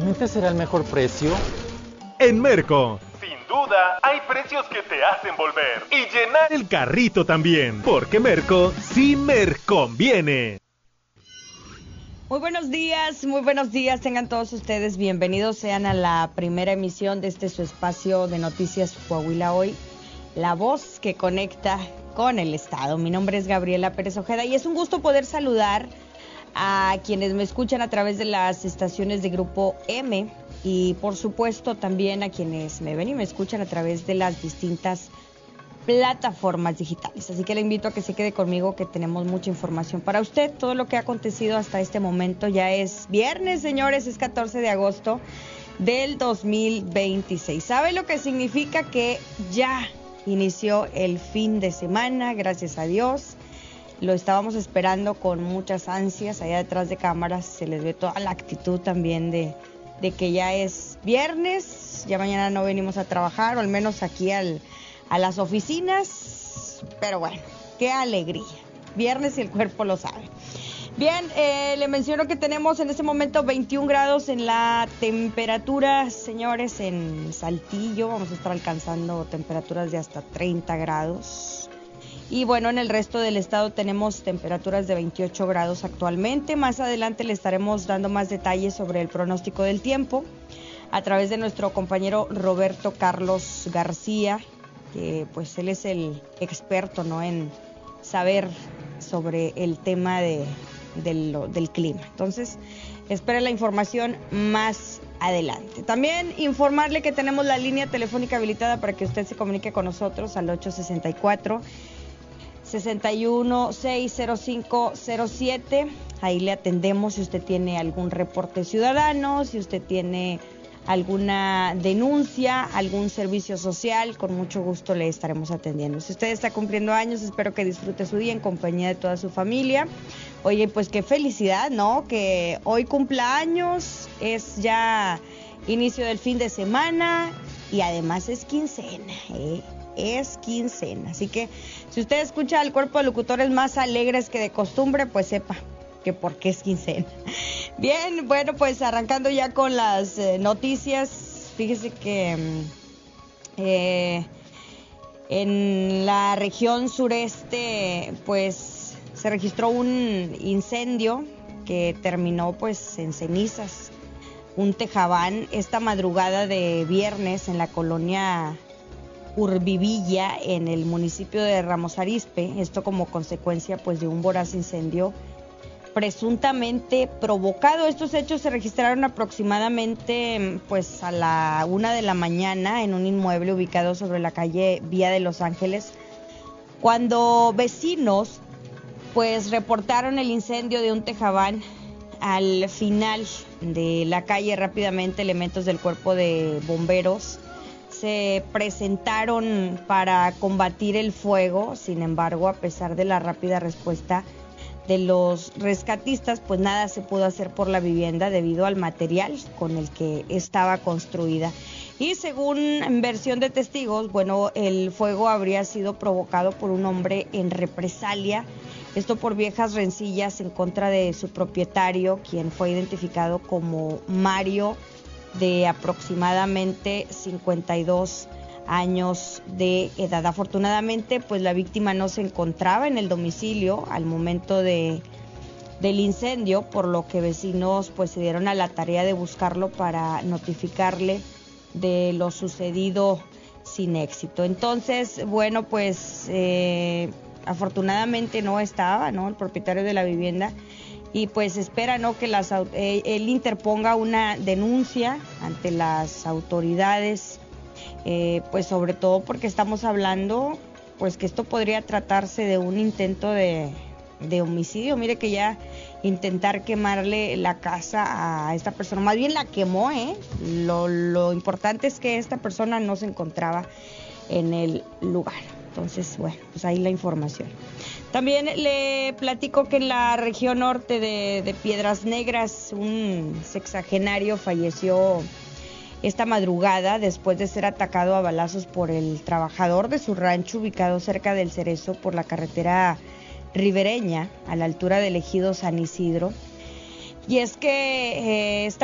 ¿realmente será el mejor precio? En Merco, sin duda, hay precios que te hacen volver y llenar el carrito también, porque Merco sí conviene. Muy buenos días, tengan todos ustedes bienvenidos sean a la primera emisión de su espacio de Noticias Coahuila Hoy, la voz que conecta con el Estado. Mi nombre es Gabriela Pérez Ojeda y es un gusto poder saludar a quienes me escuchan a través de las estaciones de Grupo M y por supuesto también a quienes me ven y me escuchan a través de las distintas plataformas digitales. Así que le invito a que se quede conmigo, que tenemos mucha información para usted. Todo lo que ha acontecido hasta este momento. Ya es viernes, señores, es 14 de agosto del 2026. ¿Sabe lo que significa? Que ya inició el fin de semana, gracias a Dios. Lo estábamos esperando con muchas ansias. Allá detrás de cámaras se les ve toda la actitud también de que ya es viernes. Ya mañana no venimos a trabajar, o al menos aquí a las oficinas, pero bueno, qué alegría. Viernes y el cuerpo lo sabe. Bien, le menciono que tenemos en este momento 21 grados en la temperatura, señores, en Saltillo. Vamos a estar alcanzando temperaturas de hasta 30 grados. Y bueno, en el resto del estado tenemos temperaturas de 28 grados actualmente. Más adelante le estaremos dando más detalles sobre el pronóstico del tiempo a través de nuestro compañero Roberto Carlos García, que pues él es el experto, ¿no?, en saber sobre el tema del clima. Entonces, espere la información más adelante. También informarle que tenemos la línea telefónica habilitada para que usted se comunique con nosotros al 864-616-0507. Ahí le atendemos si usted tiene algún reporte ciudadano, si usted tiene alguna denuncia, algún servicio social, con mucho gusto le estaremos atendiendo. Si usted está cumpliendo años, espero que disfrute su día en compañía de toda su familia. Oye, pues qué felicidad, ¿no? Que hoy cumpla años, es ya inicio del fin de semana y además es quincena, es quincena. Así que si usted escucha al cuerpo de locutores más alegres que de costumbre, pues sepa que porque es quincena. Bien, bueno, pues arrancando ya con las noticias, fíjese que en la región sureste pues se registró un incendio que terminó pues en cenizas, un tejabán esta madrugada de viernes en la colonia Urbivilla en el municipio de Ramos Arizpe, esto como consecuencia pues de un voraz incendio presuntamente provocado. Estos hechos se registraron aproximadamente pues a la 1 de la mañana en un inmueble ubicado sobre la calle Vía de Los Ángeles, cuando vecinos pues reportaron el incendio de un tejabán. Al final de la calle, rápidamente elementos del cuerpo de bomberos se presentaron para combatir el fuego. Sin embargo, a pesar de la rápida respuesta de los rescatistas, pues nada se pudo hacer por la vivienda debido al material con el que estaba construida. Y según versión de testigos, bueno, el fuego habría sido provocado por un hombre en represalia, esto por viejas rencillas en contra de su propietario, quien fue identificado como Mario, de aproximadamente 52 años de edad. Afortunadamente, pues la víctima no se encontraba en el domicilio al momento del incendio, por lo que vecinos pues se dieron a la tarea de buscarlo para notificarle de lo sucedido sin éxito. Entonces, bueno, pues afortunadamente no estaba, ¿no?, el propietario de la vivienda, y pues espera, ¿no?, que él interponga una denuncia ante las autoridades. Pues sobre todo porque estamos hablando pues que esto podría tratarse de un intento de homicidio. Mire que ya intentar quemarle la casa a esta persona, más bien la quemó, lo importante es que esta persona no se encontraba en el lugar. Entonces, bueno, pues ahí la información. También le platico que en la región norte de Piedras Negras, un sexagenario falleció esta madrugada después de ser atacado a balazos por el trabajador de su rancho ubicado cerca del Cerezo por la carretera ribereña a la altura del ejido San Isidro. Y es que